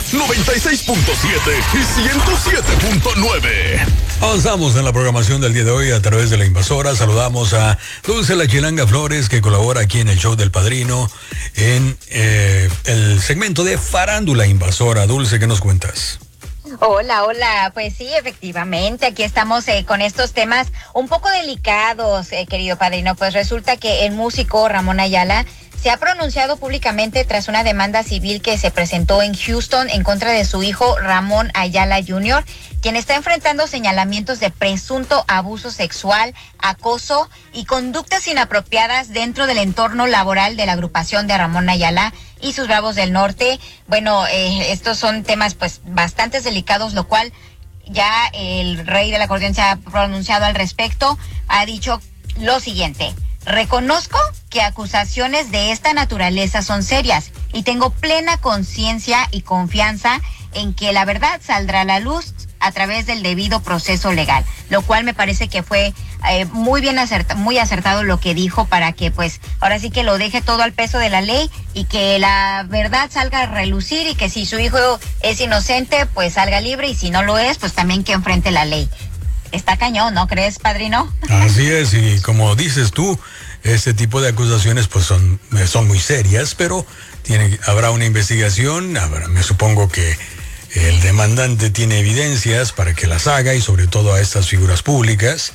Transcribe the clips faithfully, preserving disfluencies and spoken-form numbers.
noventa y seis punto siete y ciento siete punto nueve. Avanzamos en la programación del día de hoy a través de La Invasora. Saludamos a Dulce La Chilanga Flores, que colabora aquí en el show del Padrino en eh, el segmento de Farándula Invasora. Dulce, ¿qué nos cuentas? Hola, hola, pues sí, efectivamente, aquí estamos eh, con estos temas un poco delicados, eh, querido padrino. Pues resulta que el músico Ramón Ayala se ha pronunciado públicamente tras una demanda civil que se presentó en Houston en contra de su hijo Ramón Ayala junior, quien está enfrentando señalamientos de presunto abuso sexual, acoso y conductas inapropiadas dentro del entorno laboral de la agrupación de Ramón Ayala y sus Bravos del Norte. Bueno, eh, estos son temas pues bastante delicados, lo cual ya el rey del acordeón se ha pronunciado al respecto. Ha dicho lo siguiente: reconozco que acusaciones de esta naturaleza son serias y tengo plena conciencia y confianza en que la verdad saldrá a la luz a través del debido proceso legal, lo cual me parece que fue eh, muy bien acertado, muy acertado lo que dijo, para que pues ahora sí que lo deje todo al peso de la ley y que la verdad salga a relucir, y que si su hijo es inocente pues salga libre, y si no lo es pues también que enfrente la ley. Está cañón, ¿no crees, padrino? Así es, y como dices tú, este tipo de acusaciones pues son, son muy serias, pero tiene, habrá una investigación. Habrá, me supongo que el demandante tiene evidencias para que las haga, y sobre todo a estas figuras públicas,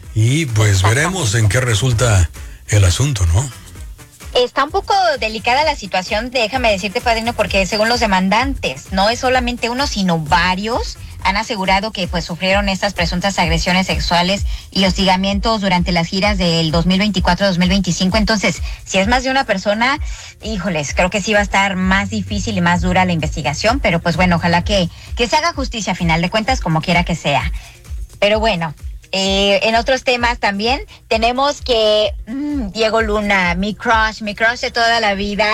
y pues veremos en qué resulta el asunto, ¿no? Está un poco delicada la situación, déjame decirte, padrino, porque según los demandantes, no es solamente uno, sino varios han asegurado que pues sufrieron estas presuntas agresiones sexuales y hostigamientos durante las giras del dos mil veinticuatro dos mil veinticinco. Entonces, si es más de una persona, híjoles, creo que sí va a estar más difícil y más dura la investigación, pero pues bueno, ojalá que, que se haga justicia a final de cuentas, como quiera que sea. Pero bueno, Eh, en otros temas también tenemos que mmm, Diego Luna, mi crush, mi crush de toda la vida,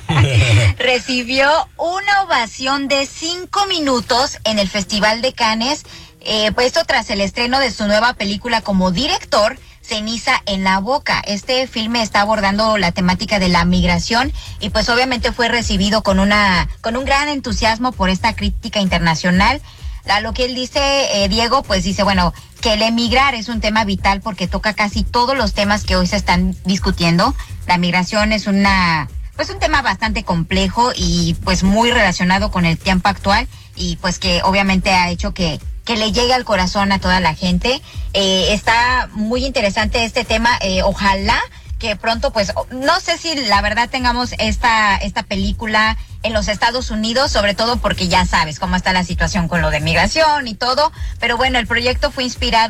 recibió una ovación de cinco minutos en el Festival de Cannes, eh, pues esto tras el estreno de su nueva película como director, Ceniza en la Boca. Este filme está abordando la temática de la migración y pues obviamente fue recibido con una con un gran entusiasmo por esta crítica internacional. A lo que él dice, eh, Diego, pues dice, bueno, que el emigrar es un tema vital porque toca casi todos los temas que hoy se están discutiendo. La migración es una, pues un tema bastante complejo y pues muy relacionado con el tiempo actual, y pues que obviamente ha hecho que, que le llegue al corazón a toda la gente. Eh, está muy interesante este tema, eh, ojalá que pronto, pues, no sé si la verdad tengamos esta, esta película en los Estados Unidos, sobre todo porque ya sabes cómo está la situación con lo de migración y todo, pero bueno, el proyecto fue inspirado